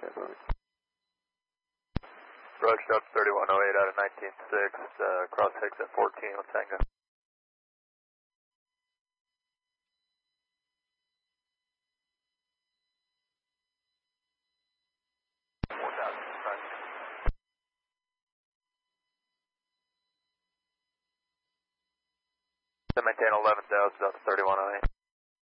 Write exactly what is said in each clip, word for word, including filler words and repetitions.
Roach up thirty-one oh eight out of nineteen six, uh, cross Higgs at fourteen on Tango. To maintain eleven thousand out to thirty-one oh eight.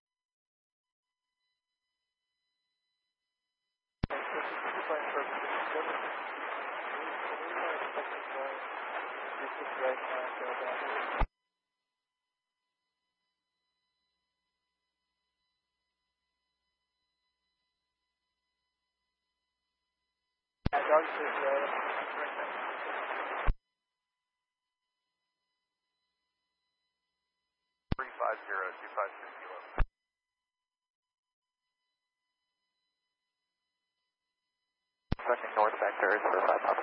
three five zero two five six kilo. Second north vector is for five Papa.